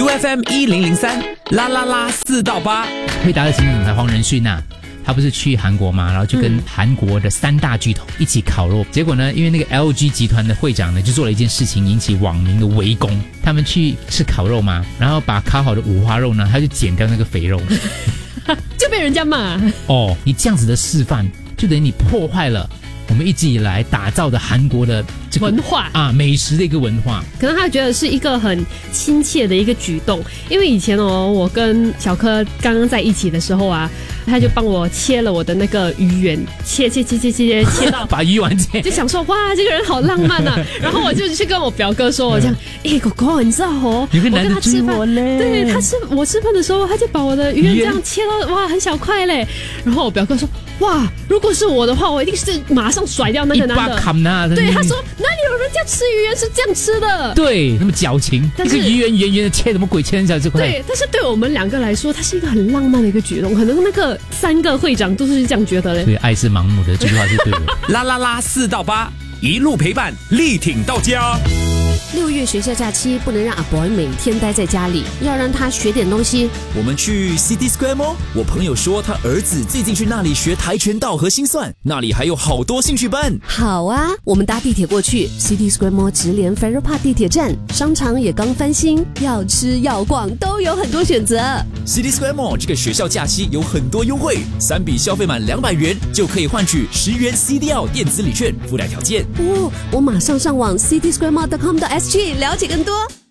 UFM1003啦啦啦4到8， 惠达的行政总裁黄仁勋啊，他不是去韩国嘛，然后就跟韩国的3大巨头一起烤肉。结果呢，因为那个 LG 集团的会长呢，就做了一件事情，引起网民的围攻。他们去吃烤肉嘛，然后把烤好的五花肉呢，他就剪掉那个肥肉， 就被人家骂。 哦，你这样子的示范，就等于你破坏了我们一直以来打造的韩国的这个文化啊，美食的一个文化。 可能他觉得是一个很亲切的一个举动，因为以前我跟小柯刚刚在一起的时候啊，他就帮我切了我的那个鱼圆，切到把鱼丸切， 就想说哇，这个人好浪漫啊。然后我就去跟我表哥说，我这样，哥哥，你知道有个男的我跟他吃饭追我嘞， 对，我吃饭的时候，他就把我的鱼圆这样切到哇很小块嘞。然后我表哥说，哇，如果是我的话，我一定是马上甩掉那个男的。对，他说哪里有人家吃鱼圆是这样吃的？ 对，那么矫情， 但是一个鱼圆圆圆的切什么鬼，切成小这块。 对，但是对我们2个来说，它是一个很浪漫的一个举动。可能那个3个会长都是这样觉得嘞。 对，爱是盲目的，这句话是对的。 啦啦啦4到8，一路陪伴，力挺到家。 6月学校假期不能让阿 boy 每天待在家里，要让他学点东西。 我们去 City Square Mall， 我朋友说他儿子最近去那里学跆拳道和心算，那里还有好多兴趣班。 好啊，我们搭地铁过去 City Square Mall 直连 Farrer Park 地铁站，商场也刚翻新，要吃要逛都有很多选择。 City Square Mall 这个学校假期有很多优惠，3笔消费满200元就可以换取10元 CDL 电子礼券，附带条件。 我马上上网 citysquaremall.com.sg 了解更多。